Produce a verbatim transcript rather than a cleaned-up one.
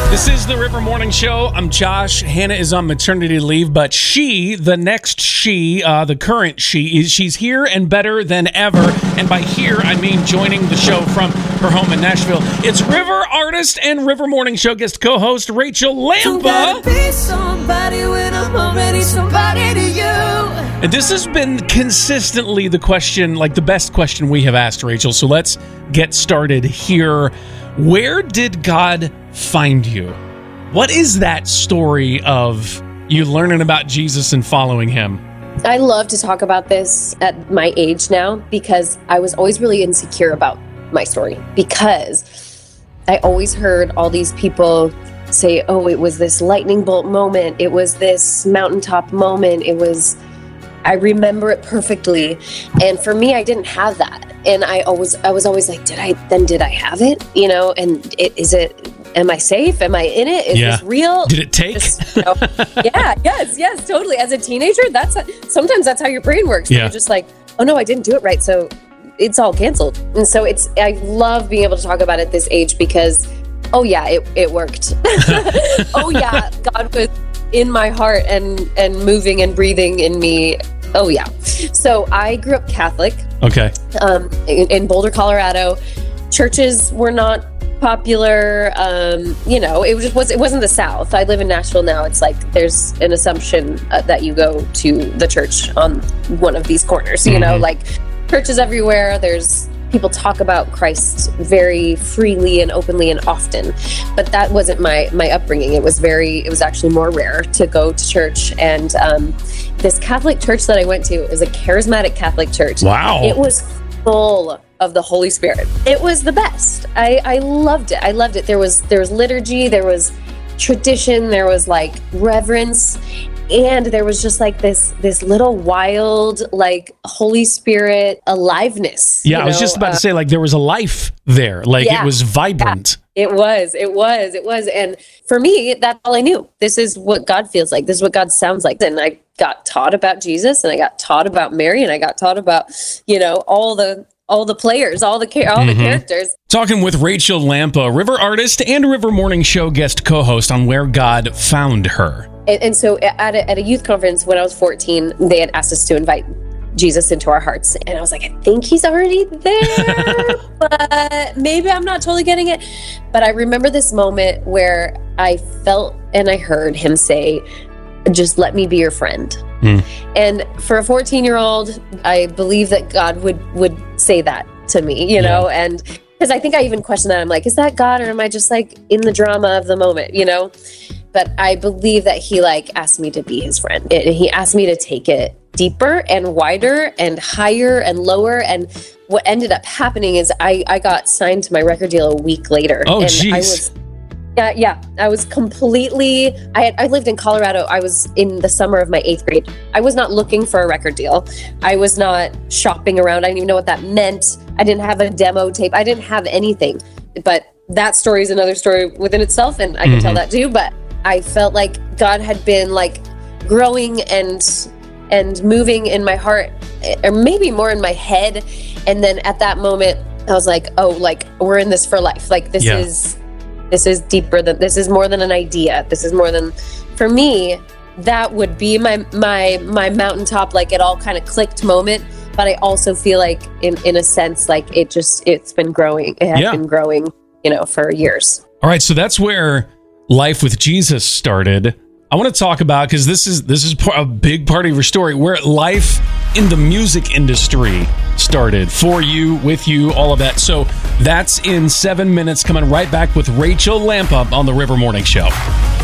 This is the River Morning Show. I'm Josh. Hannah is on maternity leave, but she, the next she, uh, the current she, is she's here and better than ever. And by here, I mean joining the show from her home in Nashville. It's River artist and River Morning Show guest co-host Rachel Lampa. Be somebody when I'm already somebody to you. And this has been consistently the question, like the best question we have asked, Rachel. So let's get started here. Where did God find you? What is that story of you learning about Jesus and following him? I love to talk about this at my age now because I was always really insecure about my story, because I always heard all these people say, oh, it was this lightning bolt moment. It was this mountaintop moment. It was, I remember it perfectly. And for me, I didn't have that. And I always, I was always like, did I, then did I have it? You know, and it, is it, am I safe? Am I in it? Is yeah. this real? Did it take? Just, you know, yeah, yes, yes, totally. As a teenager, that's, a, sometimes that's how your brain works. Yeah. You're just like, oh no, I didn't do it right. So it's all canceled. And so it's, I love being able to talk about it at this age because, oh yeah, it, it worked. Oh yeah, God was in my heart and, and moving and breathing in me. Oh yeah. So I grew up Catholic. Okay. Um, in, in Boulder, Colorado. Churches were not popular. Um, you know, it just was. It wasn't the South. I live in Nashville now. It's like there's an assumption uh, that you go to the church on one of these corners. You mm-hmm. know, like churches everywhere. There's people talk about Christ very freely and openly and often, but that wasn't my my upbringing. It was very. It was actually more rare to go to church. And um, this Catholic church that I went to is a charismatic Catholic church. Wow. It was full of the Holy Spirit. It was the best. I, I loved it. I loved it. There was there was liturgy, there was tradition, there was like reverence, and there was just like this this little wild like Holy Spirit aliveness. Yeah, you I was know? just about uh, to say, like, there was a life there. Like, yeah, it was vibrant. Yeah, it was, it was, it was. And for me, that's all I knew. This is what God feels like. This is what God sounds like. And I got taught about Jesus, and I got taught about Mary, and I got taught about, you know, all the all the players, all the all the mm-hmm. characters. Talking with Rachel Lampa, River artist and River Morning Show guest co-host on Where God Found Her. And, and so at a, at a youth conference when I was fourteen, they had asked us to invite Jesus into our hearts. And I was like, I think he's already there, but maybe I'm not totally getting it. But I remember this moment where I felt and I heard him say, just let me be your friend. Mm. And for a fourteen-year-old, I believe that God would, would say that to me, you yeah. know, and because I think I even questioned that. I'm like, is that God, or am I just like in the drama of the moment, you know? But I believe that he like asked me to be his friend. And he asked me to take it deeper and wider and higher and lower. And what ended up happening is I, I got signed to my record deal a week later. Oh, and geez. I was Yeah, yeah. I was completely, I had, I lived in Colorado. I was in the summer of my eighth grade. I was not looking for a record deal. I was not shopping around. I didn't even know what that meant. I didn't have a demo tape. I didn't have anything. But that story is another story within itself, and I can mm-hmm. tell that too. But I felt like God had been like growing and and moving in my heart, or maybe more in my head. And then at that moment, I was like, oh, like we're in this for life. Like this yeah. is This is deeper than, this is more than an idea. This is more than, for me, that would be my my my mountaintop, like it all kind of clicked moment. But I also feel like in, in a sense, like it just, it's been growing. It has yeah. been growing, you know, for years. All right. So that's where life with Jesus started. I want to talk about, because this is this is a big part of your story, where life in the music industry started for you, with you, all of that. So that's in seven minutes. Coming right back with Rachel Lampa on the River Morning Show.